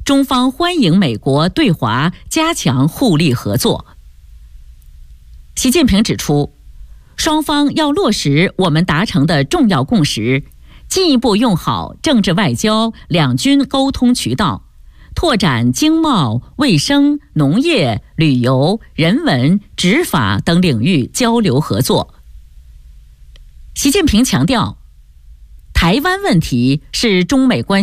中方欢迎美国对华加强互利合作。习近平指出，双方要落实我们达成的重要共识，进一步用好政治外交、两军沟通渠道，拓展经贸、卫生、农业、旅游、人文、执法等领域交流合作。习近平强调，台湾问题是中美关系